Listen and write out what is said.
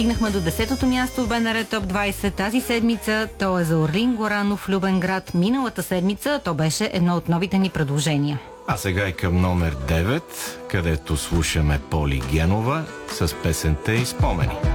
Стигнахме до 10-то място в БНР Топ 20 тази седмица. То е за Орлин Горанов, Любен град. Миналата седмица то беше едно от новите ни предложения. А сега и към номер 9, където слушаме Поли Генова с песента и спомени.